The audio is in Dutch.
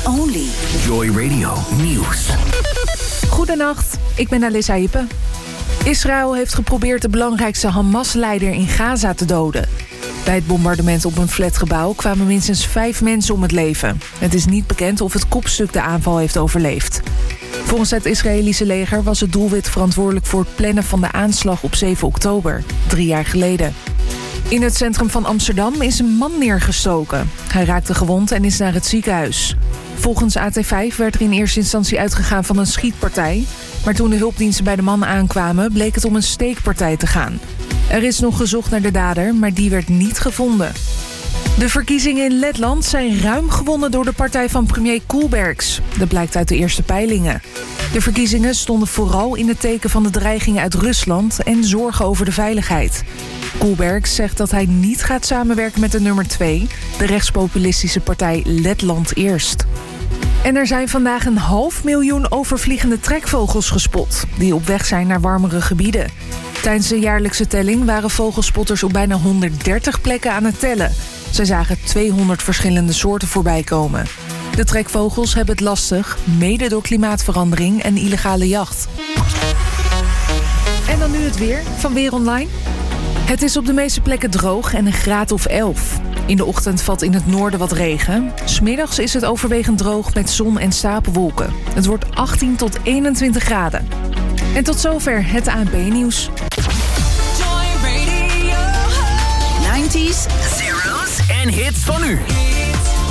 only. Joy Radio Nieuws. Goedenacht, ik ben Alissa Hippe. Israël heeft geprobeerd de belangrijkste Hamas-leider in Gaza te doden. Bij het bombardement op een flatgebouw kwamen minstens 5 mensen om het leven. Het is niet bekend of het kopstuk de aanval heeft overleefd. Volgens het Israëlische leger was het doelwit verantwoordelijk voor het plannen van de aanslag op 7 oktober, 3 jaar geleden. In het centrum van Amsterdam is een man neergestoken. Hij raakte gewond en is naar het ziekenhuis. Volgens AT5 werd er in eerste instantie uitgegaan van een schietpartij. Maar toen de hulpdiensten bij de man aankwamen, bleek het om een steekpartij te gaan. Er is nog gezocht naar de dader, maar die werd niet gevonden. De verkiezingen in Letland zijn ruim gewonnen door de partij van premier Koolbergs. Dat blijkt uit de eerste peilingen. De verkiezingen stonden vooral in het teken van de dreigingen uit Rusland en zorgen over de veiligheid. Koolbergs zegt dat hij niet gaat samenwerken met de nummer 2, de rechtspopulistische partij Letland Eerst. En er zijn vandaag 500.000 overvliegende trekvogels gespot, die op weg zijn naar warmere gebieden. Tijdens de jaarlijkse telling waren vogelspotters op bijna 130 plekken aan het tellen. Zij zagen 200 verschillende soorten voorbij komen. De trekvogels hebben het lastig, mede door klimaatverandering en illegale jacht. En dan nu het weer van Weer Online. Het is op de meeste plekken droog en een graad of 11. In de ochtend valt in het noorden wat regen. 's Middags is het overwegend droog met zon en stapelwolken. Het wordt 18 tot 21 graden. En tot zover het ANP-nieuws. Joy Radio. 90s. Zeros en hits van nu.